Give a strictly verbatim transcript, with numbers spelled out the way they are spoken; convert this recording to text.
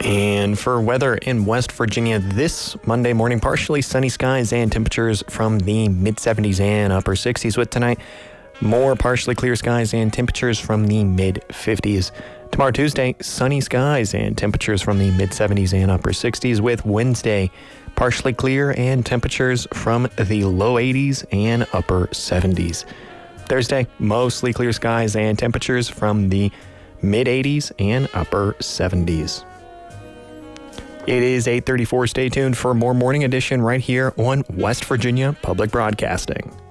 And for weather in West Virginia this Monday morning, partially sunny skies and temperatures from the mid seventies and upper sixties, with tonight more partially clear skies and temperatures from the mid fifties. Tomorrow, Tuesday, sunny skies and temperatures from the mid seventies and upper sixties, with Wednesday partially clear and temperatures from the low eighties and upper seventies. Thursday, mostly clear skies and temperatures from the mid eighties and upper seventies. It is eight thirty-four. Stay tuned for more Morning Edition right here on West Virginia Public Broadcasting.